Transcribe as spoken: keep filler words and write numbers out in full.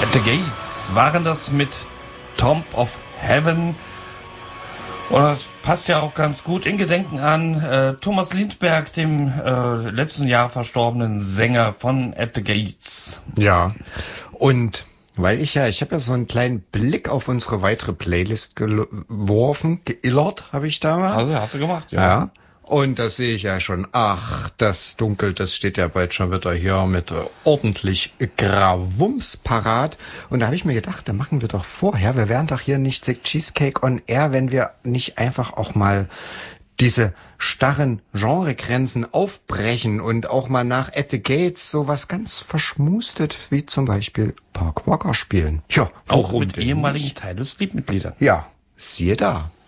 At the Gates waren das mit Tomb of Heaven. Und das passt ja auch ganz gut in Gedenken an äh, Thomas Lindberg, dem äh, letzten Jahr verstorbenen Sänger von At the Gates. Ja, und weil ich ja, ich habe ja so einen kleinen Blick auf unsere weitere Playlist geworfen, geillert habe ich da mal. Also hast du gemacht, ja. Ja. Und das sehe ich ja schon. Ach, das Dunkel, das steht ja bald schon wieder hier mit äh, ordentlich Gravums parat. Und da habe ich mir gedacht, da machen wir doch vorher, wir wären doch hier nicht The Cheesecake on Air, wenn wir nicht einfach auch mal diese starren Genregrenzen aufbrechen und auch mal nach At the Gates sowas ganz verschmustet, wie zum Beispiel Park Walker spielen. Ja, auch mit ehemaligen Teil des Sleep-Mitgliedern. Ja, siehe da.